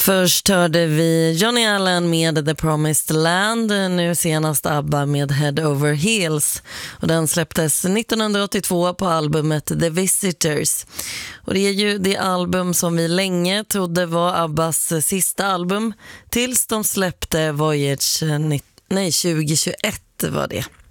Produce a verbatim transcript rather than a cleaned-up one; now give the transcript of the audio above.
Först hörde vi Johnny Allen med The Promised Land, nu senast ABBA med Head Over Heels. Och den släpptes nittonhundraåttiotvå på albumet The Visitors. Och det är ju det album som vi länge trodde var ABBAs sista album, tills de släppte Voyage, nej, tjugohundratjugoett var det.